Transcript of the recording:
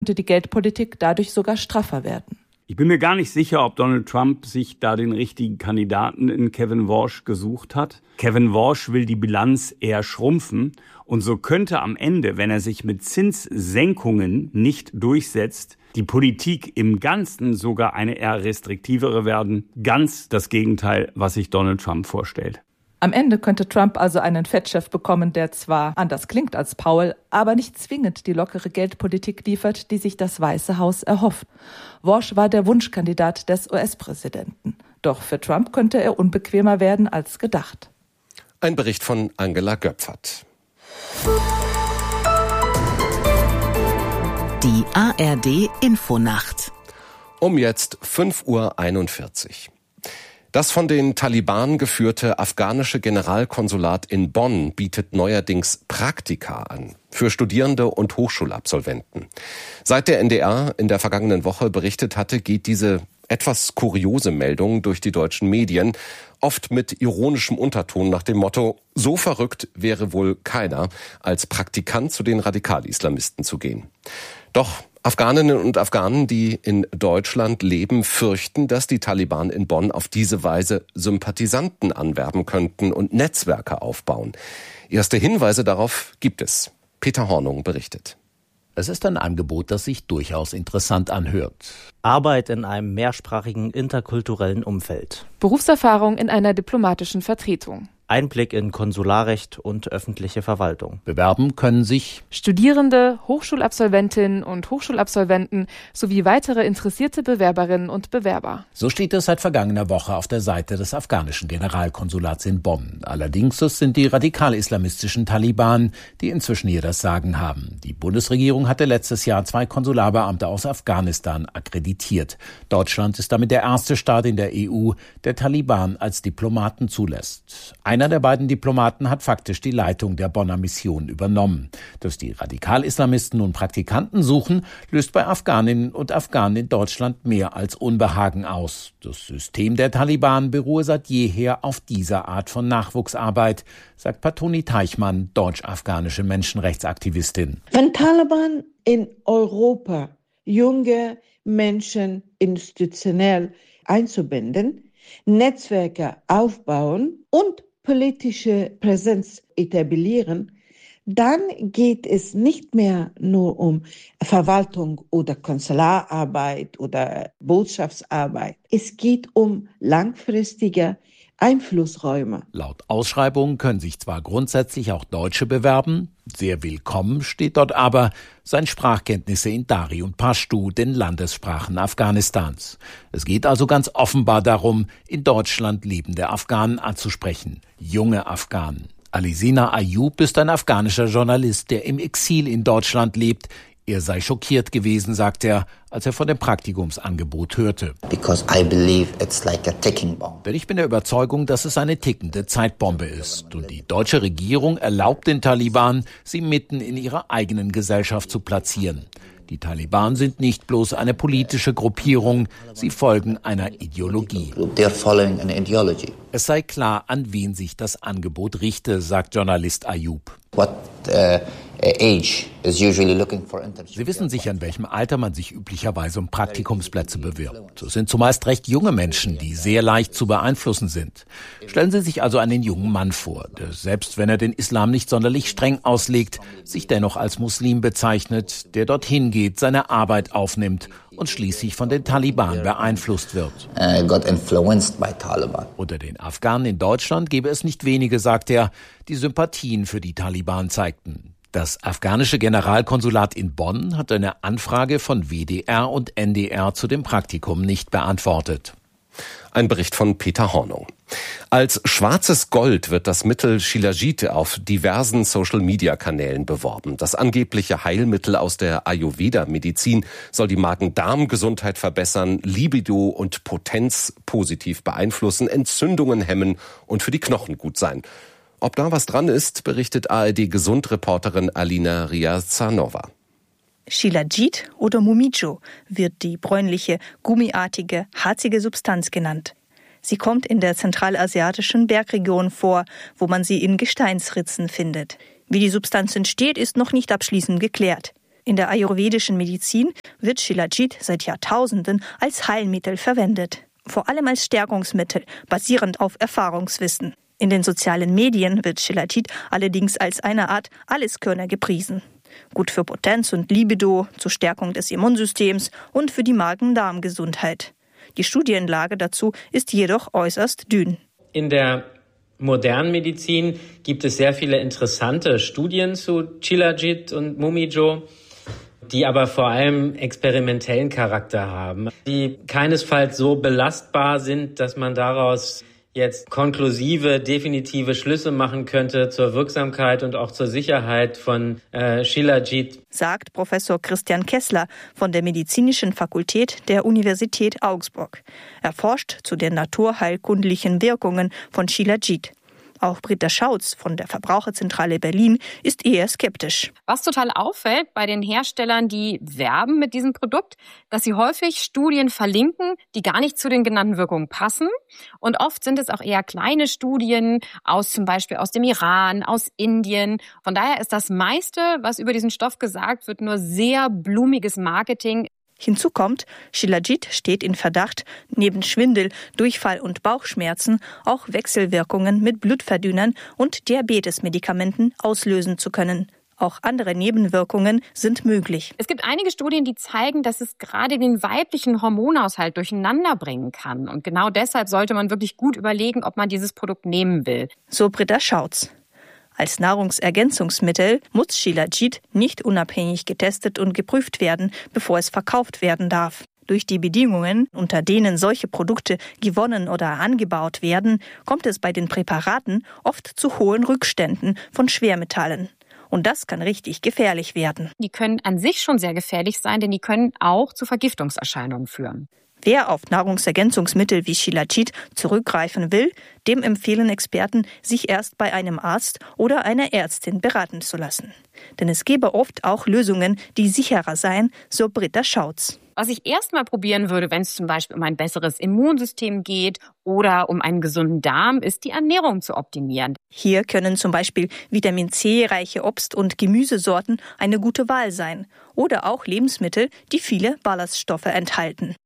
die Geldpolitik dadurch sogar straffer werden. Ich bin mir gar nicht sicher, ob Donald Trump sich da den richtigen Kandidaten in Kevin Warsh gesucht hat. Kevin Warsh will die Bilanz eher schrumpfen und so könnte am Ende, wenn er sich mit Zinssenkungen nicht durchsetzt, die Politik im Ganzen sogar eine eher restriktivere werden. Ganz das Gegenteil, was sich Donald Trump vorstellt. Am Ende könnte Trump also einen Fettchef bekommen, der zwar anders klingt als Powell, aber nicht zwingend die lockere Geldpolitik liefert, die sich das Weiße Haus erhofft. Warsh war der Wunschkandidat des US-Präsidenten. Doch für Trump könnte er unbequemer werden als gedacht. Ein Bericht von Angela Göpfert. Die ARD-Infonacht. Um jetzt 5:41 Uhr. Das von den Taliban geführte afghanische Generalkonsulat in Bonn bietet neuerdings Praktika an für Studierende und Hochschulabsolventen. Seit der NDR in der vergangenen Woche berichtet hatte, geht diese etwas kuriose Meldung durch die deutschen Medien, oft mit ironischem Unterton nach dem Motto, so verrückt wäre wohl keiner, als Praktikant zu den Radikal-Islamisten zu gehen. Doch Afghaninnen und Afghanen, die in Deutschland leben, fürchten, dass die Taliban in Bonn auf diese Weise Sympathisanten anwerben könnten und Netzwerke aufbauen. Erste Hinweise darauf gibt es. Peter Hornung berichtet. Es ist ein Angebot, das sich durchaus interessant anhört. Arbeit in einem mehrsprachigen interkulturellen Umfeld. Berufserfahrung in einer diplomatischen Vertretung. Einblick in Konsularrecht und öffentliche Verwaltung. Bewerben können sich Studierende, Hochschulabsolventinnen und Hochschulabsolventen sowie weitere interessierte Bewerberinnen und Bewerber. So steht es seit vergangener Woche auf der Seite des afghanischen Generalkonsulats in Bonn. Allerdings es sind die radikal-islamistischen Taliban, die inzwischen hier das Sagen haben. Die Bundesregierung hatte letztes Jahr 2 Konsularbeamte aus Afghanistan akkreditiert. Deutschland ist damit der erste Staat in der EU, der Taliban als Diplomaten zulässt. Einer der beiden Diplomaten hat faktisch die Leitung der Bonner Mission übernommen. Dass die Radikal-Islamisten nun Praktikanten suchen, löst bei Afghaninnen und Afghanen in Deutschland mehr als Unbehagen aus. Das System der Taliban beruhe seit jeher auf dieser Art von Nachwuchsarbeit, sagt Patoni Teichmann, deutsch-afghanische Menschenrechtsaktivistin. Wenn Taliban in Europa junge Menschen institutionell einzubinden, Netzwerke aufbauen und politische Präsenz etablieren, dann geht es nicht mehr nur um Verwaltung oder Konsulararbeit oder Botschaftsarbeit. Es geht um langfristige Einflussräume. Laut Ausschreibung können sich zwar grundsätzlich auch Deutsche bewerben, sehr willkommen steht dort aber seien Sprachkenntnisse in Dari und Pashtu, den Landessprachen Afghanistans. Es geht also ganz offenbar darum, in Deutschland lebende Afghanen anzusprechen, junge Afghanen. Alisina Ayub ist ein afghanischer Journalist, der im Exil in Deutschland lebt. Er sei schockiert gewesen, sagt er, als er von dem Praktikumsangebot hörte. Denn ich bin der Überzeugung, dass es eine tickende Zeitbombe ist. Und die deutsche Regierung erlaubt den Taliban, sie mitten in ihrer eigenen Gesellschaft zu platzieren. Die Taliban sind nicht bloß eine politische Gruppierung, sie folgen einer Ideologie. Es sei klar, an wen sich das Angebot richte, sagt Journalist Ayub. Sie wissen sicher, in welchem Alter man sich üblicherweise um Praktikumsplätze bewirbt. Es sind zumeist recht junge Menschen, die sehr leicht zu beeinflussen sind. Stellen Sie sich also einen jungen Mann vor, der selbst wenn er den Islam nicht sonderlich streng auslegt, sich dennoch als Muslim bezeichnet, der dorthin geht, seine Arbeit aufnimmt und schließlich von den Taliban beeinflusst wird. Unter den Afghanen in Deutschland gäbe es nicht wenige, sagt er, die Sympathien für die Taliban zeigten. Das afghanische Generalkonsulat in Bonn hat eine Anfrage von WDR und NDR zu dem Praktikum nicht beantwortet. Ein Bericht von Peter Hornung. Als schwarzes Gold wird das Mittel Shilajit auf diversen Social-Media-Kanälen beworben. Das angebliche Heilmittel aus der Ayurveda-Medizin soll die Magen-Darm-Gesundheit verbessern, Libido und Potenz positiv beeinflussen, Entzündungen hemmen und für die Knochen gut sein. Ob da was dran ist, berichtet ARD-Gesundreporterin Alina Riazanova. Shilajit oder Mumijo wird die bräunliche, gummiartige, harzige Substanz genannt. Sie kommt in der zentralasiatischen Bergregion vor, wo man sie in Gesteinsritzen findet. Wie die Substanz entsteht, ist noch nicht abschließend geklärt. In der ayurvedischen Medizin wird Shilajit seit Jahrtausenden als Heilmittel verwendet. Vor allem als Stärkungsmittel, basierend auf Erfahrungswissen. In den sozialen Medien wird Shilajit allerdings als eine Art Alleskönner gepriesen. Gut für Potenz und Libido, zur Stärkung des Immunsystems und für die Magen-Darm-Gesundheit. Die Studienlage dazu ist jedoch äußerst dünn. In der modernen Medizin gibt es sehr viele interessante Studien zu Shilajit und Mumijo, die aber vor allem experimentellen Charakter haben, die keinesfalls so belastbar sind, dass man daraus jetzt konklusive, definitive Schlüsse machen könnte zur Wirksamkeit und auch zur Sicherheit von Shilajit. Sagt Professor Christian Kessler von der Medizinischen Fakultät der Universität Augsburg. Er forscht zu den naturheilkundlichen Wirkungen von Shilajit. Auch Britta Schautz von der Verbraucherzentrale Berlin ist eher skeptisch. Was total auffällt bei den Herstellern, die werben mit diesem Produkt, dass sie häufig Studien verlinken, die gar nicht zu den genannten Wirkungen passen. Und oft sind es auch eher kleine Studien zum Beispiel aus dem Iran, aus Indien. Von daher ist das meiste, was über diesen Stoff gesagt wird, nur sehr blumiges Marketing. Hinzu kommt, Shilajit steht in Verdacht, neben Schwindel, Durchfall und Bauchschmerzen auch Wechselwirkungen mit Blutverdünnern und Diabetesmedikamenten auslösen zu können. Auch andere Nebenwirkungen sind möglich. Es gibt einige Studien, die zeigen, dass es gerade den weiblichen Hormonhaushalt durcheinander bringen kann. Und genau deshalb sollte man wirklich gut überlegen, ob man dieses Produkt nehmen will. So Britta Schautz. Als Nahrungsergänzungsmittel muss Shilajit nicht unabhängig getestet und geprüft werden, bevor es verkauft werden darf. Durch die Bedingungen, unter denen solche Produkte gewonnen oder angebaut werden, kommt es bei den Präparaten oft zu hohen Rückständen von Schwermetallen. Und das kann richtig gefährlich werden. Die können an sich schon sehr gefährlich sein, denn die können auch zu Vergiftungserscheinungen führen. Wer auf Nahrungsergänzungsmittel wie Shilajit zurückgreifen will, dem empfehlen Experten, sich erst bei einem Arzt oder einer Ärztin beraten zu lassen. Denn es gäbe oft auch Lösungen, die sicherer seien, so Britta Schautz. Was ich erstmal probieren würde, wenn es zum Beispiel um ein besseres Immunsystem geht oder um einen gesunden Darm, ist die Ernährung zu optimieren. Hier können zum Beispiel Vitamin C-reiche Obst- und Gemüsesorten eine gute Wahl sein. Oder auch Lebensmittel, die viele Ballaststoffe enthalten.